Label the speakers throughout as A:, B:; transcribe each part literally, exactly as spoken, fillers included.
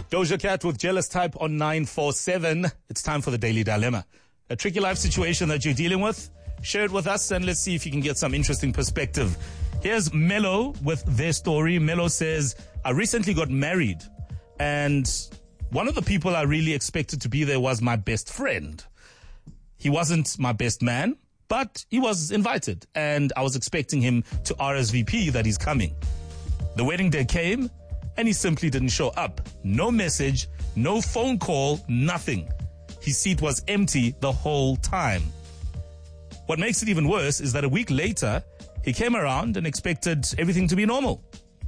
A: Doja Cat with Jealous Type on nine four seven. It's time for the Daily Dilemma. A tricky life situation that you're dealing with? Share it with us and let's see if you can get some interesting perspective. Here's Mello with their story. Mello says, I recently got married and one of the people I really expected to be there was my best friend. He wasn't my best man, but he was invited and I was expecting him to R S V P that he's coming. The wedding day came and he simply didn't show up. No message, no phone call, nothing. His seat was empty the whole time. What makes it even worse is that a week later, he came around and expected everything to be normal.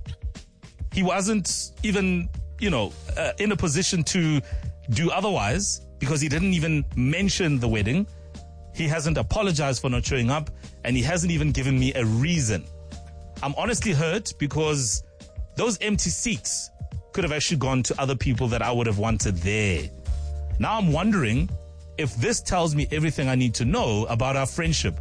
A: He wasn't even, you know, uh, in a position to do otherwise because he didn't even mention the wedding. He hasn't apologized for not showing up and he hasn't even given me a reason. I'm honestly hurt because those empty seats could have actually gone to other people that I would have wanted there. Now I'm wondering if this tells me everything I need to know about our friendship.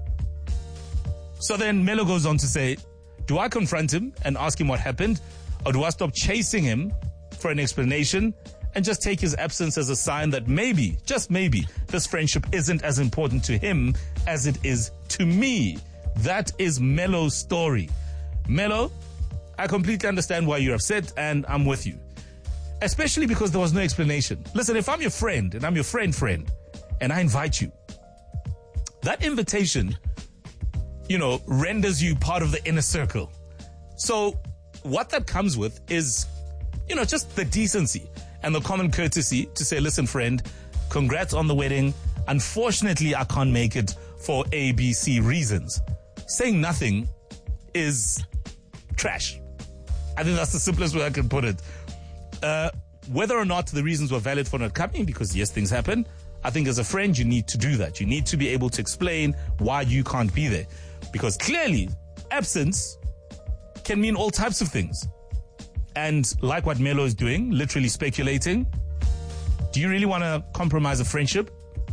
A: So then Mello goes on to say, do I confront him and ask him what happened? Or do I stop chasing him for an explanation and just take his absence as a sign that maybe, just maybe, this friendship isn't as important to him as it is to me? That is Mello's story. Mello, I completely understand why you're upset and I'm with you. Especially because there was no explanation. Listen, if I'm your friend and I'm your friend friend and I invite you, that invitation, you know, renders you part of the inner circle. So what that comes with is, you know, just the decency and the common courtesy to say, listen, friend, congrats on the wedding. Unfortunately, I can't make it for A, B, C reasons. Saying nothing is trash. I think that's the simplest way I can put it. Uh, whether or not the reasons were valid for not coming, because yes, things happen, I think as a friend, you need to do that. You need to be able to explain why you can't be there. Because clearly, absence can mean all types of things. And like what Mello is doing, literally speculating, do you really want to compromise a friendship?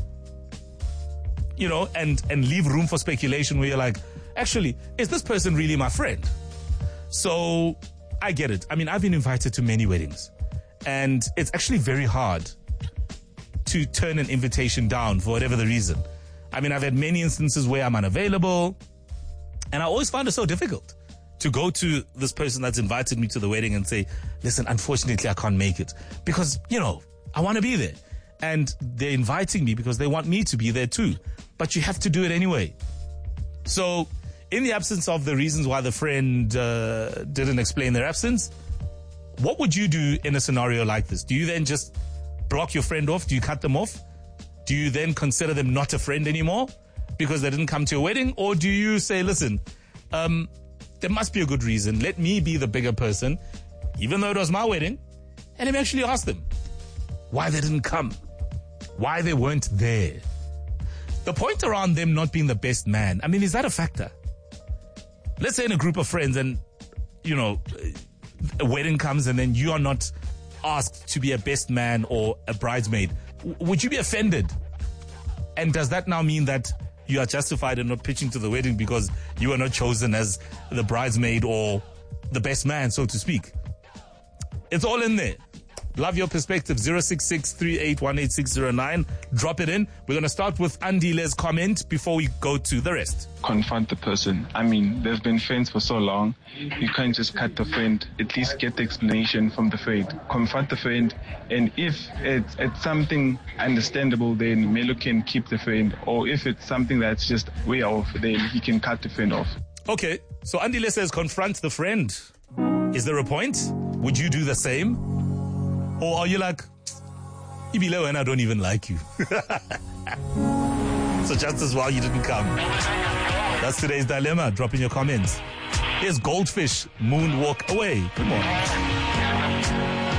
A: You know, and, and leave room for speculation where you're like, actually, is this person really my friend? So I get it. I mean, I've been invited to many weddings and it's actually very hard to turn an invitation down for whatever the reason. I mean, I've had many instances where I'm unavailable and I always found it so difficult to go to this person that's invited me to the wedding and say, listen, unfortunately, I can't make it because, you know, I want to be there and they're inviting me because they want me to be there too, but you have to do it anyway. So in the absence of the reasons why the friend uh, didn't explain their absence, what would you do in a scenario like this? Do you then just block your friend off? Do you cut them off? Do you then consider them not a friend anymore because they didn't come to your wedding? Or do you say, listen, um, there must be a good reason. Let me be the bigger person, even though it was my wedding, and let me actually ask them why they didn't come, why they weren't there. The point around them not being the best man, I mean, is that a factor? Let's say in a group of friends and, you know, a wedding comes and then you are not asked to be a best man or a bridesmaid. W- would you be offended? And does that now mean that you are justified in not pitching to the wedding because you were not chosen as the bridesmaid or the best man, so to speak? It's all in there. Love your perspective. zero six six, three eight one, eight six zero nine. Drop it in. We're going to start with Andile's comment before we go to the rest.
B: Confront the person. I mean, they've been friends for so long. You can't just cut the friend. At least get the explanation from the friend. Confront the friend. And if it's, it's something understandable, then Mello can keep the friend. Or if it's something that's just way off, then he can cut the friend off.
A: Okay. So Andile says confront the friend. Is there a point? Would you do the same? Or are you like, Ibile, and I don't even like you? So just as well you didn't come. That's today's dilemma. Drop in your comments. Here's Goldfish, Moonwalk Away. Good morning.